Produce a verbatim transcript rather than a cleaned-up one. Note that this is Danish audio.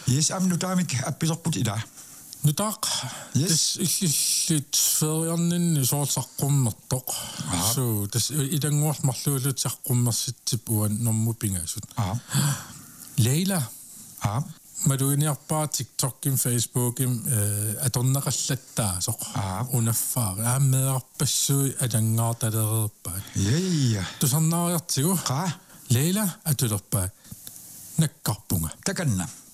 Yes, am nu taamik appilerput ila. Nutaq. Yes. Issillit feriarninni soortaqqummерtoq. So tas ilanguart marluulutiaqqummersitsip uan normu pingasut. Ah. Leila. Ah. Maduiniarpaa TikTokin Facebookin atornaqallattaasoq. Unaffaar aammearpassui alangaartalereerpaat. Ja. Tusarnaariartigu. Qa. Leila atulerpaa nakkarpunga. Takanna.